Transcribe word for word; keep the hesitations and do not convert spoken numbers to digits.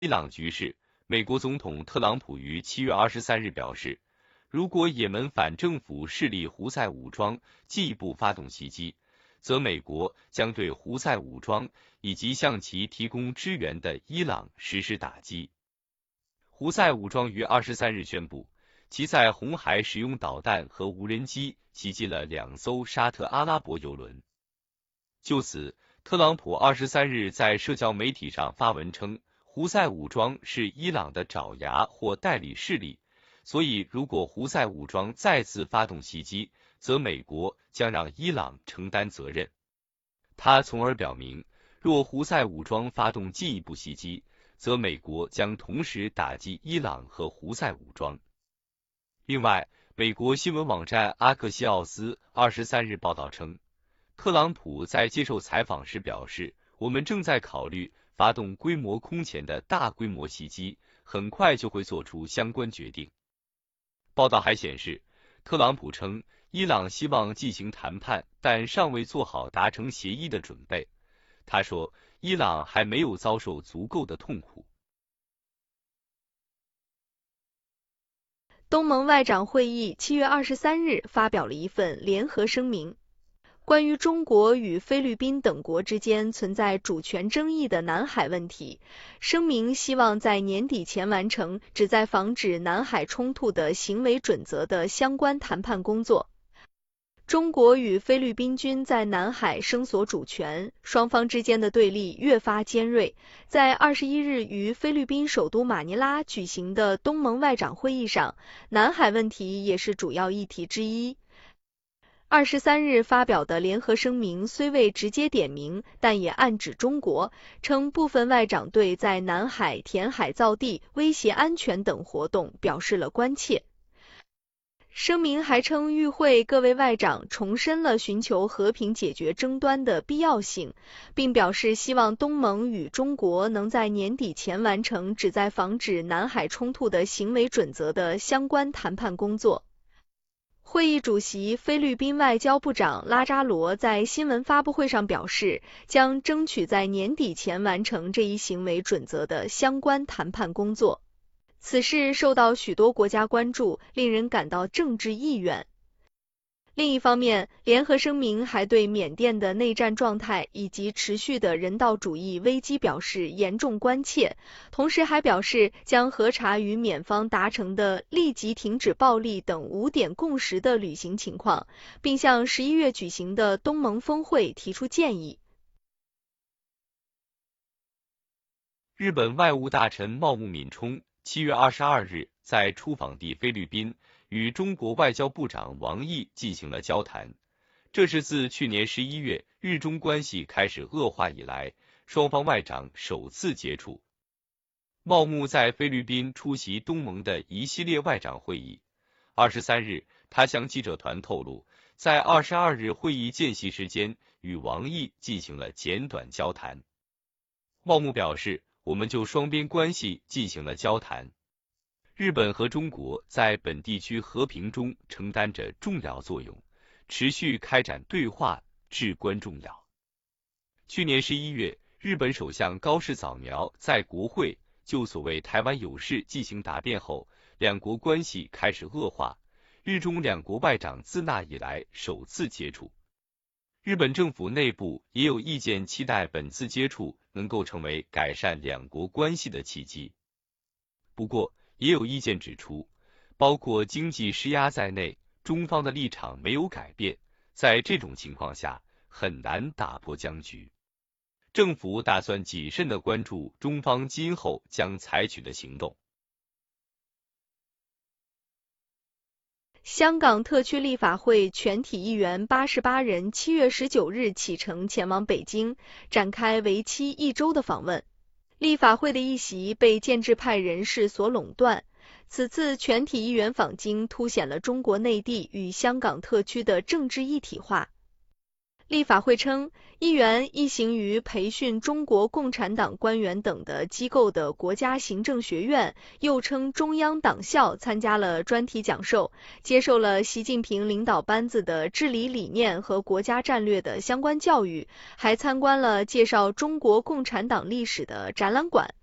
伊朗局势，美国总统特朗普于七月二十三日表示，如果也门反政府势力胡塞武装进一步发动袭击，则美国将对胡塞武装以及向其提供支援的伊朗实施打击。胡塞武装于二十三日宣布，其在红海使用导弹和无人机袭击了两艘沙特阿拉伯油轮。就此，特朗普二十三日在社交媒体上发文称，胡塞武装是伊朗的爪牙或代理势力，所以如果胡塞武装再次发动袭击，则美国将让伊朗承担责任。他从而表明，若胡塞武装发动进一步袭击，则美国将同时打击伊朗和胡塞武装。另外，美国新闻网站阿克西奥斯二十三日报道称，特朗普在接受采访时表示，我们正在考虑发动规模空前的大规模袭击，很快就会做出相关决定。报道还显示，特朗普称，伊朗希望进行谈判，但尚未做好达成协议的准备。他说，伊朗还没有遭受足够的痛苦。 东盟外长会议七月二十三日发表了一份联合声明，关于中国与菲律宾等国之间存在主权争议的南海问题，声明希望在年底前完成旨在防止南海冲突的行为准则的相关谈判工作。中国与菲律宾均在南海声索主权，双方之间的对立越发尖锐。在二十一日于菲律宾首都马尼拉举行的东盟外长会议上，南海问题也是主要议题之一。二十三日发表的联合声明虽未直接点名，但也暗指中国，称部分外长对在南海填海造地、威胁安全等活动表示了关切。声明还称，与会各位外长重申了寻求和平解决争端的必要性，并表示希望东盟与中国能在年底前完成旨在防止南海冲突的行为准则的相关谈判工作。会议主席菲律宾外交部长拉扎罗在新闻发布会上表示，将争取在年底前完成这一行为准则的相关谈判工作。此事受到许多国家关注，令人感到政治意愿。另一方面，联合声明还对缅甸的内战状态以及持续的人道主义危机表示严重关切，同时还表示将核查与缅方达成的立即停止暴力等五点共识的履行情况，并向十一月举行的东盟峰会提出建议。 日本外务大臣茂木敏充七月二十二日在出访地菲律宾与中国外交部长王毅进行了交谈，这是自去年十一月日中关系开始恶化以来，双方外长首次接触。茂木在菲律宾出席东盟的一系列外长会议。二十三日，他向记者团透露，在二十二日会议间隙时间与王毅进行了简短交谈。茂木表示，我们就双边关系进行了交谈。日本和中国在本地区和平中承担着重要作用，持续开展对话至关重要。去年十一月，日本首相高市早苗在国会就所谓台湾有事进行答辩后，两国关系开始恶化，日中两国外长自那以来首次接触。日本政府内部也有意见期待本次接触能够成为改善两国关系的契机。不过，也有意见指出，包括经济施压在内，中方的立场没有改变，在这种情况下很难打破僵局。政府打算谨慎地关注中方今后将采取的行动。 香港特区立法会全体议员八十八人七月十九日启程前往北京，展开为期一周的访问。立法会的议席被建制派人士所垄断，此次全体议员访京凸显了中国内地与香港特区的政治一体化。立法会称，议员一行于培训中国共产党官员等的机构的国家行政学院，又称中央党校，参加了专题讲授，接受了习近平领导班子的治理理念和国家战略的相关教育，还参观了介绍中国共产党历史的展览馆。